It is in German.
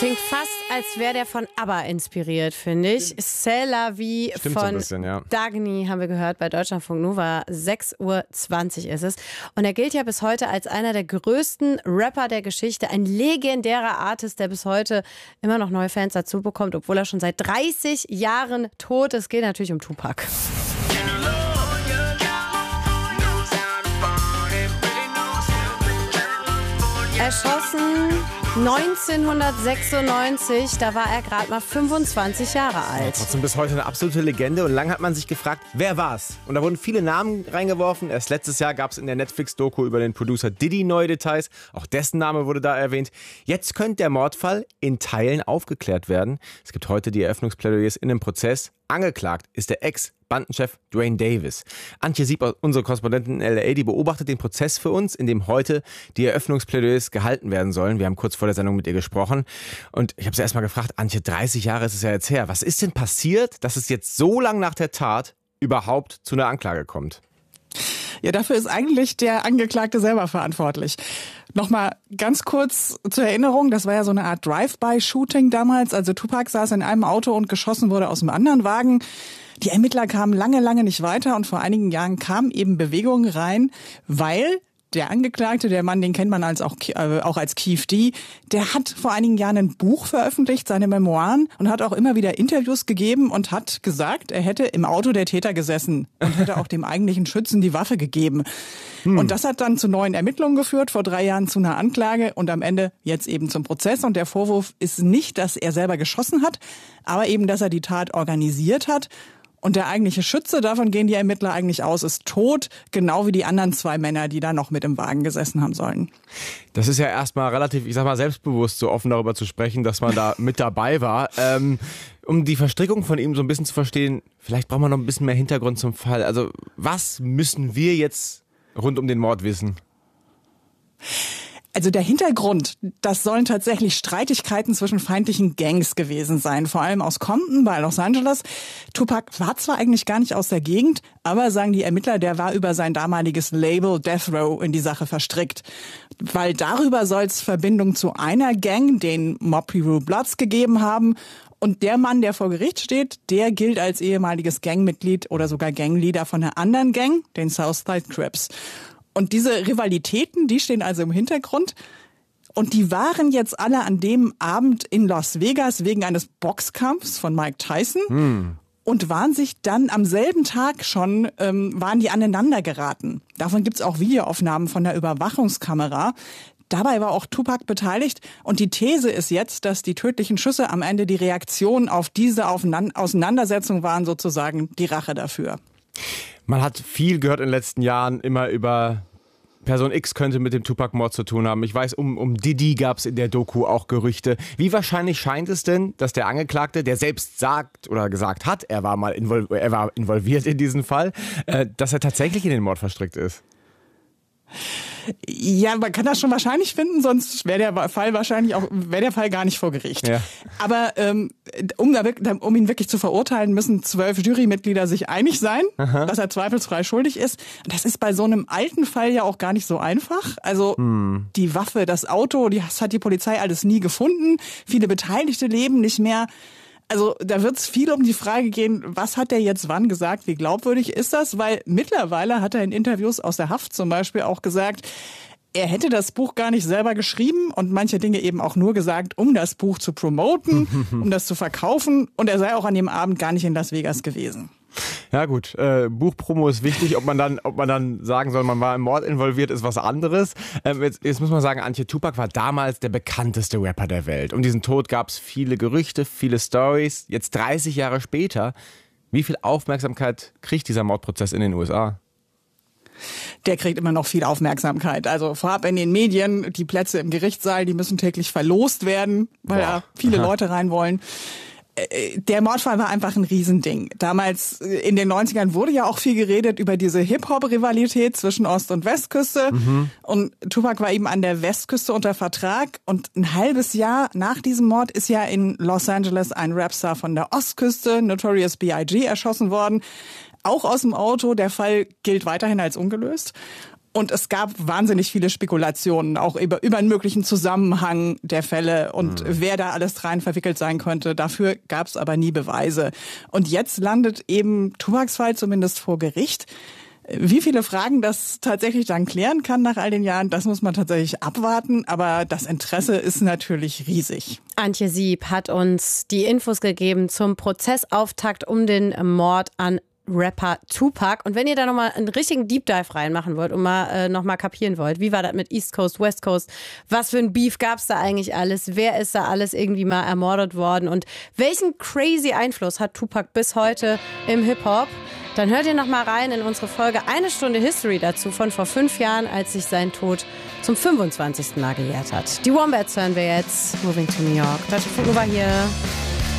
Klingt fast, als wäre der von ABBA inspiriert, finde ich. C'est la vie Stimmt von so ein bisschen, ja. Dagny haben wir gehört bei Deutschlandfunk Nova. 6:20 Uhr ist es. Und er gilt ja bis heute als einer der größten Rapper der Geschichte. Ein legendärer Artist, der bis heute immer noch neue Fans dazu bekommt, obwohl er schon seit 30 Jahren tot ist. Es geht natürlich um Tupac. Erschossen 1996, da war er gerade mal 25 Jahre alt. Trotzdem bis heute eine absolute Legende und lange hat man sich gefragt, wer war's? Und da wurden viele Namen reingeworfen. Erst letztes Jahr gab es in der Netflix-Doku über den Producer Diddy neue Details. Auch dessen Name wurde da erwähnt. Jetzt könnte der Mordfall in Teilen aufgeklärt werden. Es gibt heute die Eröffnungsplädoyers in dem Prozess. Angeklagt ist der Ex-Bandenchef Duane Davis. Antje Sieb, unsere Korrespondentin in L.A., die beobachtet den Prozess für uns, in dem heute die Eröffnungsplädoyers gehalten werden sollen. Wir haben kurz vor der Sendung mit ihr gesprochen und ich habe sie erstmal gefragt, Antje, 30 Jahre ist es ja jetzt her. Was ist denn passiert, dass es jetzt so lang nach der Tat überhaupt zu einer Anklage kommt? Ja, dafür ist eigentlich der Angeklagte selber verantwortlich. Nochmal ganz kurz zur Erinnerung, das war ja so eine Art Drive-by-Shooting damals. Also Tupac saß in einem Auto und geschossen wurde aus einem anderen Wagen. Die Ermittler kamen lange nicht weiter und vor einigen Jahren kam eben Bewegung rein, weil der Angeklagte, der Mann, den kennt man auch als Keef D, der hat vor einigen Jahren ein Buch veröffentlicht, seine Memoiren, und hat auch immer wieder Interviews gegeben und hat gesagt, er hätte im Auto der Täter gesessen und hätte auch dem eigentlichen Schützen die Waffe gegeben. Und das hat dann zu neuen Ermittlungen geführt, vor 3 Jahren zu einer Anklage und am Ende jetzt eben zum Prozess. Und der Vorwurf ist nicht, dass er selber geschossen hat, aber eben, dass er die Tat organisiert hat. Und der eigentliche Schütze, davon gehen die Ermittler eigentlich aus, ist tot, genau wie die anderen 2 Männer, die da noch mit im Wagen gesessen haben sollen. Das ist ja erstmal relativ, ich sag mal, selbstbewusst, so offen darüber zu sprechen, dass man da mit dabei war. Um die Verstrickung von ihm so ein bisschen zu verstehen, vielleicht brauchen wir noch ein bisschen mehr Hintergrund zum Fall. Also was müssen wir jetzt rund um den Mord wissen? Also der Hintergrund, das sollen tatsächlich Streitigkeiten zwischen feindlichen Gangs gewesen sein, vor allem aus Compton bei Los Angeles. Tupac war zwar eigentlich gar nicht aus der Gegend, aber sagen die Ermittler, der war über sein damaliges Label Death Row in die Sache verstrickt. Weil darüber soll es Verbindung zu einer Gang, den Mob Piru Bloods, gegeben haben. Und der Mann, der vor Gericht steht, der gilt als ehemaliges Gangmitglied oder sogar Gangleader von einer anderen Gang, den Southside Crips. Und diese Rivalitäten, die stehen also im Hintergrund. Und die waren jetzt alle an dem Abend in Las Vegas wegen eines Boxkampfs von Mike Tyson. Und waren sich dann am selben Tag schon, waren die aneinander geraten. Davon gibt's auch Videoaufnahmen von der Überwachungskamera. Dabei war auch Tupac beteiligt. Und die These ist jetzt, dass die tödlichen Schüsse am Ende die Reaktion auf diese Auseinandersetzung waren, sozusagen die Rache dafür. Man hat viel gehört in den letzten Jahren, immer über Person X könnte mit dem Tupac-Mord zu tun haben. Ich weiß, um Diddy gab es in der Doku auch Gerüchte. Wie wahrscheinlich scheint es denn, dass der Angeklagte, der selbst sagt oder gesagt hat, er war involviert in diesen Fall, dass er tatsächlich in den Mord verstrickt ist? Ja, man kann das schon wahrscheinlich finden, sonst wäre der Fall gar nicht vor Gericht. Ja. Aber um ihn wirklich zu verurteilen, müssen 12 Jurymitglieder sich einig sein, dass er zweifelsfrei schuldig ist. Das ist bei so einem alten Fall ja auch gar nicht so einfach. Also die Waffe, das Auto, das hat die Polizei alles nie gefunden. Viele Beteiligte leben nicht mehr. Also da wird es viel um die Frage gehen, was hat er jetzt wann gesagt, wie glaubwürdig ist das? Weil mittlerweile hat er in Interviews aus der Haft zum Beispiel auch gesagt, er hätte das Buch gar nicht selber geschrieben und manche Dinge eben auch nur gesagt, um das Buch zu promoten, um das zu verkaufen. Und er sei auch an dem Abend gar nicht in Las Vegas gewesen. Ja gut, Buchpromo ist wichtig, ob man dann sagen soll, man war im Mord involviert, ist was anderes. Jetzt muss man sagen, Antje, Tupac war damals der bekannteste Rapper der Welt. Um diesen Tod gab es viele Gerüchte, viele Stories. Jetzt 30 Jahre später, wie viel Aufmerksamkeit kriegt dieser Mordprozess in den USA? Der kriegt immer noch viel Aufmerksamkeit. Also vorab in den Medien, die Plätze im Gerichtssaal, die müssen täglich verlost werden, weil da viele Leute rein wollen. Der Mordfall war einfach ein Riesending. Damals in den 90ern wurde ja auch viel geredet über diese Hip-Hop-Rivalität zwischen Ost- und Westküste. Und Tupac war eben an der Westküste unter Vertrag. Und ein halbes Jahr nach diesem Mord ist ja in Los Angeles ein Rapstar von der Ostküste, Notorious B.I.G., erschossen worden. Auch aus dem Auto. Der Fall gilt weiterhin als ungelöst. Und es gab wahnsinnig viele Spekulationen, auch über einen möglichen Zusammenhang der Fälle und wer da alles rein verwickelt sein könnte. Dafür gab es aber nie Beweise. Und jetzt landet eben Tupacs Fall zumindest vor Gericht. Wie viele Fragen das tatsächlich dann klären kann nach all den Jahren, das muss man tatsächlich abwarten. Aber das Interesse ist natürlich riesig. Antje Sieb hat uns die Infos gegeben zum Prozessauftakt um den Mord an Rapper Tupac. Und wenn ihr da nochmal einen richtigen Deep Dive reinmachen wollt und mal nochmal kapieren wollt, wie war das mit East Coast, West Coast, was für ein Beef gab's da eigentlich alles, wer ist da alles irgendwie mal ermordet worden und welchen crazy Einfluss hat Tupac bis heute im Hip-Hop, dann hört ihr nochmal rein in unsere Folge 1 Stunde History dazu von vor 5 Jahren, als sich sein Tod zum 25. Mal gejährt hat. Die Wombats hören wir jetzt. Moving to New York. Deutschlandfunk Nova hier.